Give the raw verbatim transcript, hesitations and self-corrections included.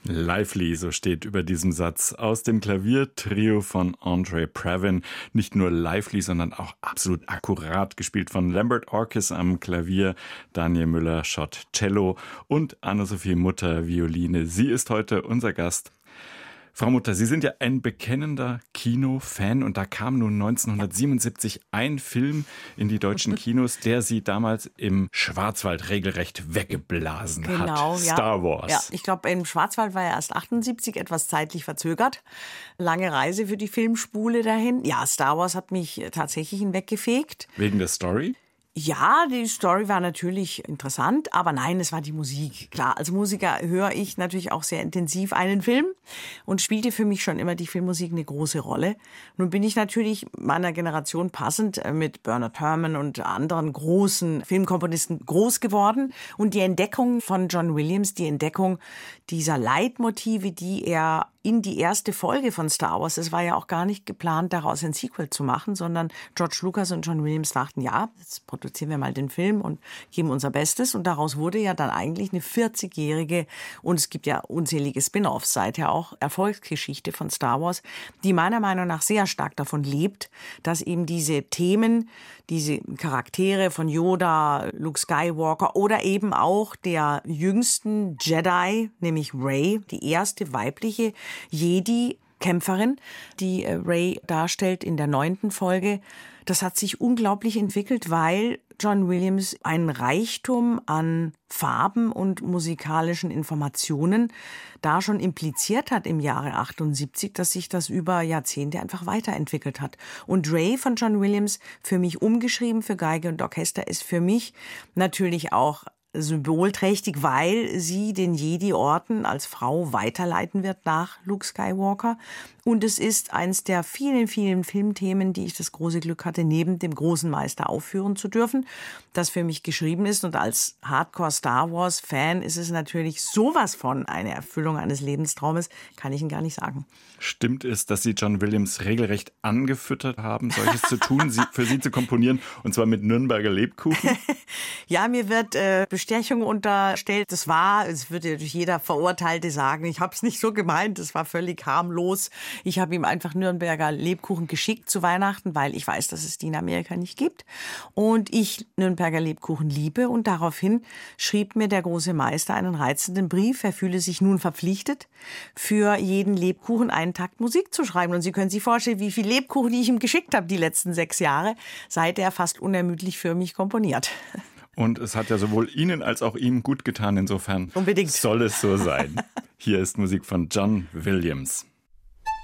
Lively, so steht über diesem Satz aus dem Klaviertrio von Andre Previn. Nicht nur lively, sondern auch absolut akkurat gespielt von Lambert Orkes am Klavier, Daniel Müller-Schott Cello und Anne-Sophie Mutter Violine. Sie ist heute unser Gast. Frau Mutter, Sie sind ja ein bekennender Kinofan und da kam nun neunzehnhundertsiebenundsiebzig ein Film in die deutschen Kinos, der Sie damals im Schwarzwald regelrecht weggeblasen genau, hat. Ja. Star Wars. Ja, ich glaube, im Schwarzwald war er erst achtundsiebzig, etwas zeitlich verzögert. Lange Reise für die Filmspule dahin. Ja, Star Wars hat mich tatsächlich hinweggefegt. Wegen der Story? Ja, die Story war natürlich interessant, aber nein, es war die Musik. Klar, als Musiker höre ich natürlich auch sehr intensiv einen Film und spielte für mich schon immer die Filmmusik eine große Rolle. Nun bin ich natürlich meiner Generation passend mit Bernard Herrmann und anderen großen Filmkomponisten groß geworden und die Entdeckung von John Williams, die Entdeckung dieser Leitmotive, die er in die erste Folge von Star Wars, es war ja auch gar nicht geplant, daraus ein Sequel zu machen, sondern George Lucas und John Williams dachten, ja, jetzt produzieren wir mal den Film und geben unser Bestes. Und daraus wurde ja dann eigentlich eine vierzigjährige, und es gibt ja unzählige Spin-offs seither auch, Erfolgsgeschichte von Star Wars, die meiner Meinung nach sehr stark davon lebt, dass eben diese Themen, diese Charaktere von Yoda, Luke Skywalker oder eben auch der jüngsten Jedi, nämlich Rey, die erste weibliche Jedi-Kämpferin, die Rey darstellt in der neunten Folge. Das hat sich unglaublich entwickelt, weil John Williams einen Reichtum an Farben und musikalischen Informationen da schon impliziert hat im Jahre achtundsiebzig, dass sich das über Jahrzehnte einfach weiterentwickelt hat. Und Rey von John Williams, für mich umgeschrieben für Geige und Orchester, ist für mich natürlich auch symbolträchtig, weil sie den Jedi-Orden als Frau weiterleiten wird nach Luke Skywalker. Und es ist eins der vielen, vielen Filmthemen, die ich das große Glück hatte, neben dem großen Meister aufführen zu dürfen, das für mich geschrieben ist. Und als Hardcore-Star Wars-Fan ist es natürlich sowas von eine Erfüllung eines Lebenstraumes, kann ich Ihnen gar nicht sagen. Stimmt es, dass Sie John Williams regelrecht angefüttert haben, solches zu tun, sie, für Sie zu komponieren, und zwar mit Nürnberger Lebkuchen? Ja, mir wird äh, Bestechung unterstellt. Das war, es würde natürlich jeder Verurteilte sagen, ich habe es nicht so gemeint, das war völlig harmlos. Ich habe ihm einfach Nürnberger Lebkuchen geschickt zu Weihnachten, weil ich weiß, dass es die in Amerika nicht gibt. Und ich Nürnberger Lebkuchen liebe. Und daraufhin schrieb mir der große Meister einen reizenden Brief. Er fühle sich nun verpflichtet, für jeden Lebkuchen einen Takt Musik zu schreiben. Und Sie können sich vorstellen, wie viel Lebkuchen ich ihm geschickt habe die letzten sechs Jahre, seit er fast unermüdlich für mich komponiert. Und es hat ja sowohl Ihnen als auch ihm gut getan. Insofern Unbedingt. Soll es so sein. Hier ist Musik von John Williams.